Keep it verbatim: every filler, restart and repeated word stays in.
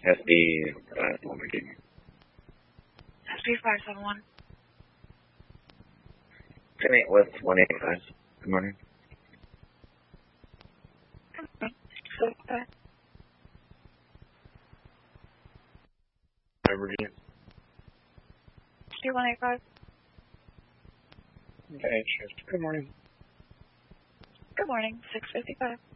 S B uh, Lamborghini. S B five seven one. ten eight West one eighty-five. Good morning. Good morning. So, uh, Lamborghini. two one eight five. Okay, shift. Good morning. Good morning. six fifty-five.